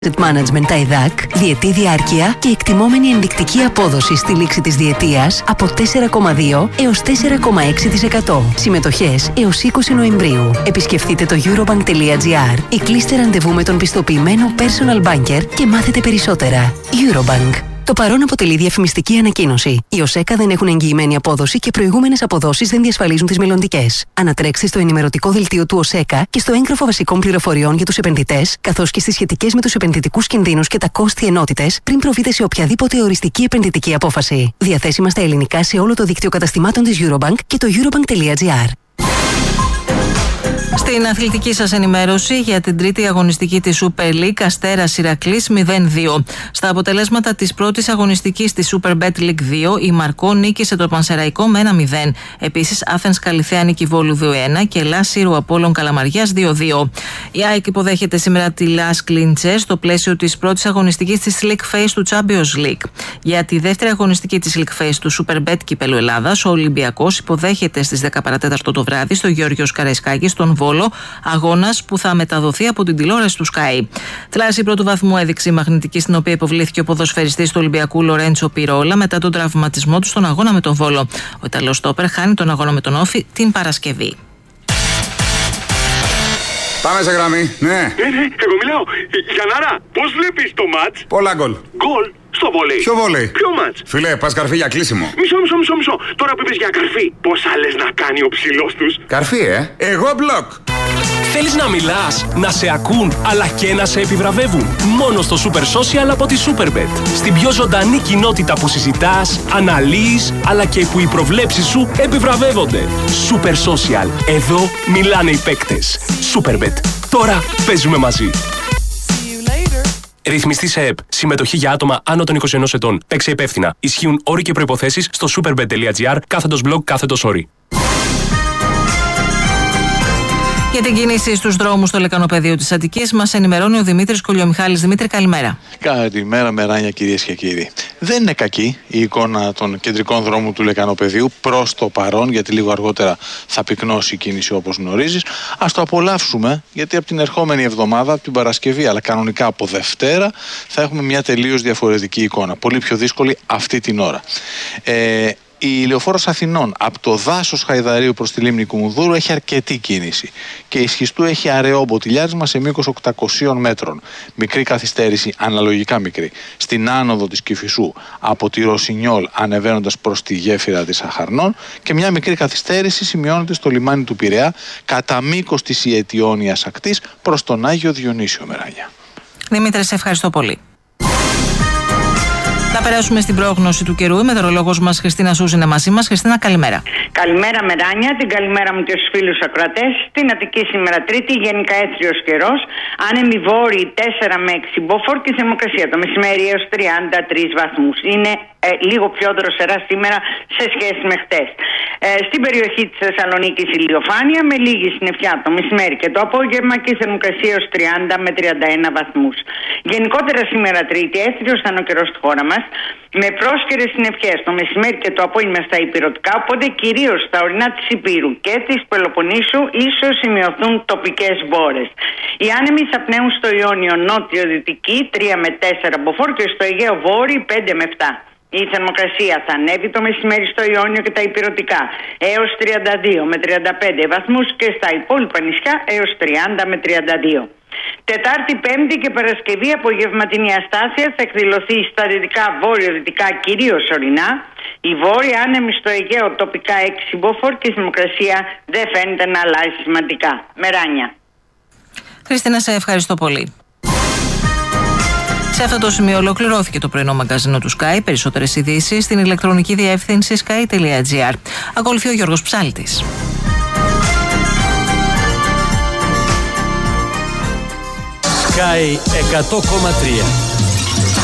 Management ΤΑΙΔΑΚ, διετή διάρκεια και εκτιμόμενη ενδεικτική απόδοση στη λήξη της διετίας από 4,2 έως 4,6%. Συμμετοχές έως 20 Νοεμβρίου. Επισκεφτείτε το eurobank.gr ή κλείστε ραντεβού με τον πιστοποιημένο personal banker και μάθετε περισσότερα. Eurobank. Το παρόν αποτελεί διαφημιστική ανακοίνωση. Οι ΟΣΕΚΑ δεν έχουν εγγυημένη απόδοση και προηγούμενες αποδόσεις δεν διασφαλίζουν τις μελλοντικές. Ανατρέξτε στο ενημερωτικό δελτίο του ΟΣΕΚΑ και στο έγγραφο βασικών πληροφοριών για τους επενδυτές, καθώς και στις σχετικές με τους επενδυτικούς κινδύνους και τα κόστη ενότητες, πριν προβείτε σε οποιαδήποτε οριστική επενδυτική απόφαση. Διαθέσιμα στα ελληνικά σε όλο το δίκτυο καταστημάτων της Eurobank και το eurobank.gr. Στην αθλητική σας ενημέρωση για την τρίτη αγωνιστική της Super League, Αστέρας Ηρακλής 0-2. Στα αποτελέσματα της πρώτης αγωνιστικής της Super Bet League 2, η Μαρκό νίκησε το Πανσεραϊκό με 1-0. Επίσης, Άθενς Καλιθέα νίκη Βόλου 2-1 και Λας Σύρου Απόλλων Καλαμαριάς 2-2. Η ΑΕΚ υποδέχεται σήμερα τη Λας Κλίντσε στο πλαίσιο της πρώτης αγωνιστικής της League Phase του Champions League. Για τη δεύτερη αγωνιστική της League Phase του Super Bet Κυπέλλου Ελλάδας, ο Ολυμπιακός υποδέχεται στις 10 παρατέταρτο το βράδυ στο Γεώργιος Καραϊσκάκη στον Βόλο, αγώνας που θα μεταδοθεί από την τηλεόραση του Sky. Θλάση πρώτου βαθμού έδειξε η μαγνητική, στην οποία υποβλήθηκε ο ποδοσφαιριστής του Ολυμπιακού Λορέντσο Πιρόλα μετά τον τραυματισμό του στον αγώνα με τον Βόλο. Ο Ιταλός στόπερ χάνει τον αγώνα με τον Όφη την Παρασκευή. Πάμε σε γραμμή, ναι. Εγώ μιλάω. Γιαννάρα, πώς βλέπεις το μάτς? Πολλά γκολ. Γκολ στο βόλεϊ. Ποιο βόλεϊ? Ποιο μάτς? Φίλε, πας καρφί για κλείσιμο. Μισό. Τώρα που είπες για καρφί, πόσα λες να κάνει ο ψηλός τους? Καρφί, Εγώ μπλοκ. Θέλεις να μιλάς, να σε ακούν, αλλά και να σε επιβραβεύουν? Μόνο στο Super Social από τη Superbet. Στην πιο ζωντανή κοινότητα που συζητάς, αναλύεις, αλλά και που οι προβλέψεις σου επιβραβεύονται. Super Social. Εδώ μιλάνε οι παίκτες. Superbet. Τώρα παίζουμε μαζί. Ρυθμιστή σε ΕΠ. Συμμετοχή για άτομα άνω των 21 ετών. Παίξε υπεύθυνα. Ισχύουν όροι και προϋποθέσεις στο superbet.gr/blog/όροι. Για την κίνηση στους δρόμους στο λεκανοπεδίο της Αττικής μας ενημερώνει ο Δημήτρης Κολιομιχάλης. Δημήτρη, καλημέρα. Καλημέρα, Μεράνια, κυρίες και κύριοι. Δεν είναι κακή η εικόνα των κεντρικών δρόμων του λεκανοπεδίου προς το παρόν, γιατί λίγο αργότερα θα πυκνώσει η κίνηση όπως γνωρίζεις. Ας το απολαύσουμε, γιατί από την ερχόμενη εβδομάδα, από την Παρασκευή, αλλά κανονικά από Δευτέρα, θα έχουμε μια τελείως διαφορετική εικόνα. Πολύ πιο δύσκολη αυτή την ώρα. Η Λεωφόρος Αθηνών από το δάσος Χαϊδαρίου προς τη λίμνη Κουμουνδούρου έχει αρκετή κίνηση και η Σχιστού έχει αραιό μποτιλιάρισμα σε μήκος 800 μέτρων. Μικρή καθυστέρηση, αναλογικά μικρή, στην άνοδο της Κηφισού από τη Ρωσινιόλ ανεβαίνοντας προς τη γέφυρα της Αχαρνών και μια μικρή καθυστέρηση σημειώνεται στο λιμάνι του Πειραιά κατά μήκος της Ιετιώνιας ακτής προς τον Άγιο Διονύσιο, Μεράνια. Δημήτρη, σε ευχαριστώ πολύ. Να περάσουμε στην πρόγνωση του καιρού. Η μετεωρολόγος μας Χριστίνα Σούζ είναι μαζί μας. Χριστίνα, καλημέρα. Καλημέρα, Μεράνια. Την καλημέρα μου και στους φίλους ακροατές. Στην Αττική σήμερα Τρίτη, γενικά έθριος καιρός. Άνεμοι βόρειοι 4 με 6 μποφόρ και θερμοκρασία το μεσημέρι έως 33 βαθμούς. Είναι λίγο πιο δροσερά σήμερα σε σχέση με χτες. Στην περιοχή της Θεσσαλονίκης ηλιοφάνεια με λίγη συννεφιά το μεσημέρι και το απόγευμα και θερμοκρασία έως 30 με 31 βαθμούς. Γενικότερα σήμερα Τρίτη έθριος θα είναι ο καιρός στη χώρα μας, με πρόσκαιρες συννεφιές το μεσημέρι και το απόγευμα στα υπηρετικά, οπότε κυρίως στα ορεινά της Υπήρου και της Πελοποννήσου ίσως σημειωθούν τοπικές μπόρες. Οι άνεμοι θα πνέουν στο Ιόνιο νότιο-δυτική 3 με 4 μποφόρ και στο Αιγαίο βόρειο 5 με 7. Η θερμοκρασία θα ανέβει το μεσημέρι στο Ιόνιο και τα υπηρετικά έως 32 με 35 βαθμούς και στα υπόλοιπα νησιά έως 30 με 32. Τετάρτη, Πέμπτη και Παρασκευή απογευματινή αστάθεια θα εκδηλωθεί στα δυτικά βόρειο-δυτικά κυρίως ορεινά. Η βόρεια άνεμη στο Αιγαίο τοπικά 6 μποφόρ και η θερμοκρασία δεν φαίνεται να αλλάζει σημαντικά. Μεράνια. Χριστίνα, σε ευχαριστώ πολύ. Σε αυτό το σημείο ολοκληρώθηκε το πρωινό μαγκαζίνο του Sky. Περισσότερες ειδήσεις στην ηλεκτρονική διεύθυνση sky.gr. Ακολουθεί ο Γιώργος Ψάλτης. Sky 100,3